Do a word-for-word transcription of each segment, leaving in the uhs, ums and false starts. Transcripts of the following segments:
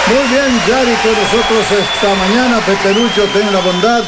Muy bien, Yari, con nosotros esta mañana. Peperucho, ten la bondad,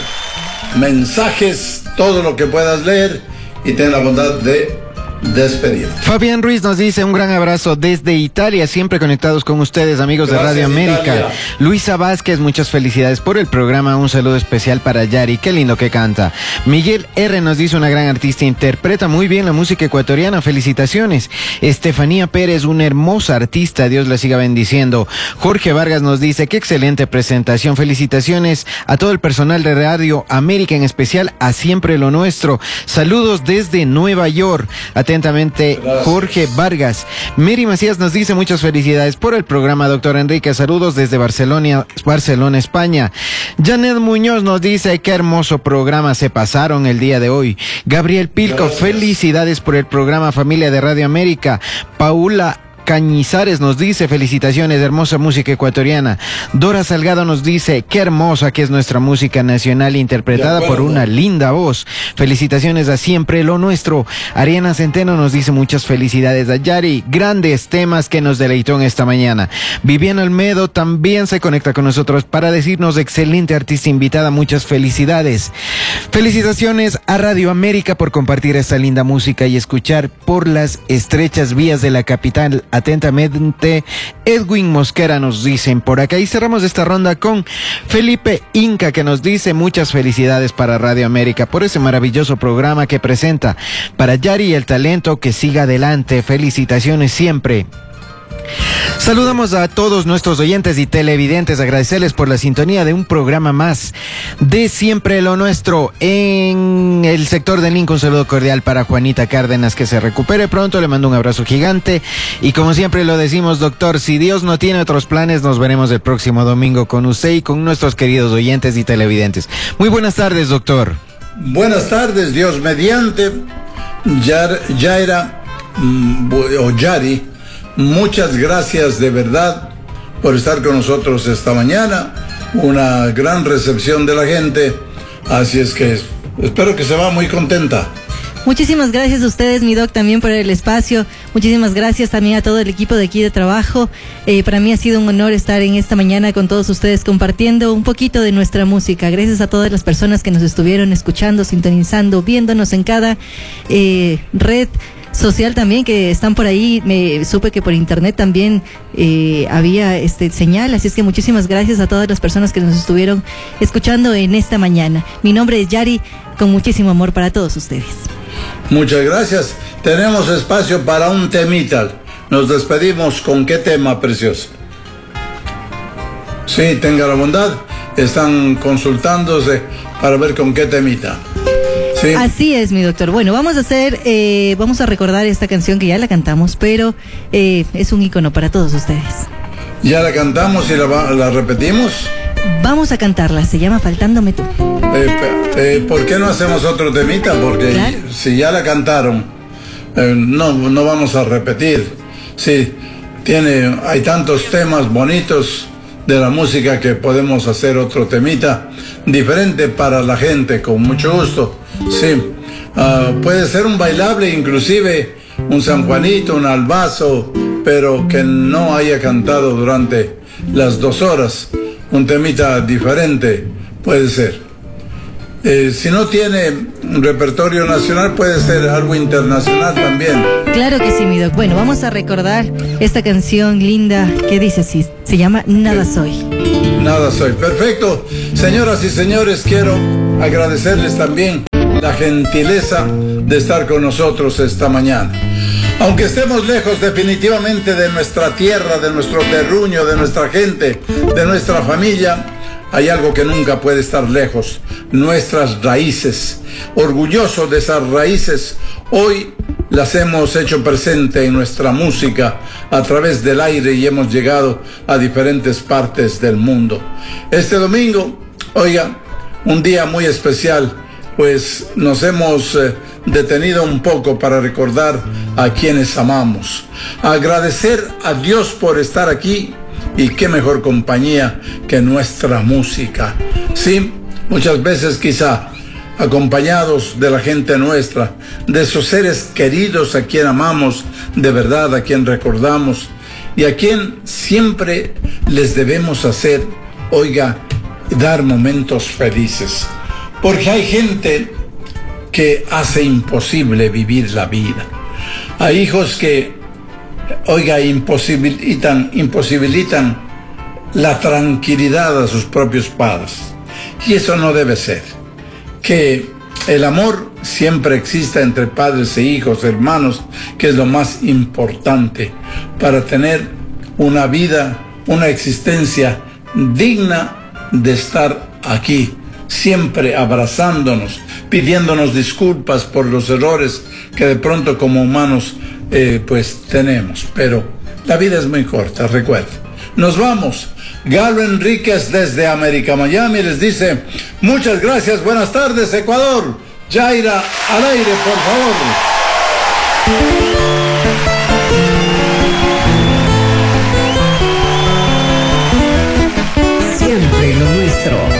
mensajes, todo lo que puedas leer, y ten la bondad de despedir. Fabián Ruiz nos dice un gran abrazo desde Italia, siempre conectados con ustedes, amigos. Gracias, de Radio América. Italia. Luisa Vázquez, muchas felicidades por el programa, un saludo especial para Yari, qué lindo que canta. Miguel R. nos dice una gran artista, interpreta muy bien la música ecuatoriana, felicitaciones. Estefanía Pérez, una hermosa artista, Dios la siga bendiciendo. Jorge Vargas nos dice, qué excelente presentación, felicitaciones a todo el personal de Radio América, en especial a Siempre lo Nuestro. Saludos desde Nueva York. Atentamente, gracias. Jorge Vargas. Mary Macías nos dice muchas felicidades por el programa, doctor Enrique. Saludos desde Barcelona, Barcelona, España. Janet Muñoz nos dice qué hermoso programa se pasaron el día de hoy. Gabriel Pilco, gracias. Felicidades por el programa, familia de Radio América. Paula Cañizares nos dice, felicitaciones, hermosa música ecuatoriana. Dora Salgado nos dice, qué hermosa que es nuestra música nacional, interpretada por una linda voz. Felicitaciones a Siempre lo Nuestro. Ariana Centeno nos dice, muchas felicidades a Yari, grandes temas que nos deleitó en esta mañana. Viviana Almedo también se conecta con nosotros para decirnos, excelente artista invitada, muchas felicidades. Felicitaciones a Radio América por compartir esta linda música y escuchar por las estrechas vías de la capital. Atentamente, Edwin Mosquera nos dicen por acá. Y cerramos esta ronda con Felipe Inca, que nos dice muchas felicidades para Radio América por ese maravilloso programa que presenta. Para Yari, el talento que siga adelante. Felicitaciones siempre. Saludamos a todos nuestros oyentes y televidentes, agradecerles por la sintonía de un programa más de Siempre lo Nuestro. En el sector de Link, un saludo cordial para Juanita Cárdenas, que se recupere pronto, le mando un abrazo gigante y como siempre lo decimos, doctor, si Dios no tiene otros planes, nos veremos el próximo domingo con usted y con nuestros queridos oyentes y televidentes. Muy buenas tardes, doctor. Buenas tardes, Dios mediante. Yar, Yaira mm, o Yari, muchas gracias de verdad por estar con nosotros esta mañana. Una gran recepción de la gente. Así es que espero que se va muy contenta. Muchísimas gracias a ustedes, mi doc, también por el espacio. Muchísimas gracias también a todo el equipo de aquí de trabajo. Eh, para mí ha sido un honor estar en esta mañana con todos ustedes compartiendo un poquito de nuestra música. Gracias a todas las personas que nos estuvieron escuchando, sintonizando, viéndonos en cada eh, red social también que están por ahí. Me supe que por internet también eh, había este señal, así es que muchísimas gracias a todas las personas que nos estuvieron escuchando en esta mañana. Mi nombre es Yari, con muchísimo amor para todos ustedes. Muchas gracias. Tenemos espacio para un temita. Nos despedimos con qué tema, precioso. Sí, tenga la bondad. Están consultándose para ver con qué temita. Sí. Así es, mi doctor. Bueno, vamos a hacer, eh, vamos a recordar esta canción que ya la cantamos, pero eh, es un ícono para todos ustedes. ¿Ya la cantamos y la, la repetimos? Vamos a cantarla, se llama Faltándome Tú. Eh, eh, ¿Por qué no hacemos otro temita? Porque claro, si ya la cantaron, eh, no, no vamos a repetir. Sí, tiene, hay tantos temas bonitos de la música que podemos hacer otro temita diferente para la gente, con mucho gusto. Sí, uh, puede ser un bailable, inclusive un San Juanito, un albazo, pero que no haya cantado durante las dos horas. Un temita diferente puede ser. Eh, si no tiene un repertorio nacional, puede ser algo internacional también. Claro que sí, mi doc. Bueno, vamos a recordar esta canción linda que dice así, se llama Nada Soy. Nada Soy, perfecto. Señoras y señores, quiero agradecerles también la gentileza de estar con nosotros esta mañana. Aunque estemos lejos definitivamente de nuestra tierra, de nuestro terruño, de nuestra gente, de nuestra familia, hay algo que nunca puede estar lejos: nuestras raíces. Orgulloso de esas raíces, hoy las hemos hecho presente en nuestra música a través del aire y hemos llegado a diferentes partes del mundo. Este domingo, oiga, un día muy especial, pues nos hemos eh, detenido un poco para recordar a quienes amamos, agradecer a Dios por estar aquí, y qué mejor compañía que nuestra música. Sí, muchas veces quizá acompañados de la gente nuestra, de esos seres queridos a quien amamos de verdad, a quien recordamos y a quien siempre les debemos hacer, oiga, dar momentos felices. Porque hay gente que hace imposible vivir la vida. Hay hijos que, oiga, imposibilitan, imposibilitan la tranquilidad a sus propios padres. Y eso no debe ser. Que el amor siempre exista entre padres e hijos, hermanos, que es lo más importante para tener una vida, una existencia digna de estar aquí, siempre abrazándonos, pidiéndonos disculpas por los errores que de pronto como humanos eh, pues tenemos. Pero la vida es muy corta, recuerden. Nos vamos. Galo Enríquez desde América, Miami, les dice muchas gracias, buenas tardes, Ecuador. Yaira, al aire, por favor. Siempre lo nuestro.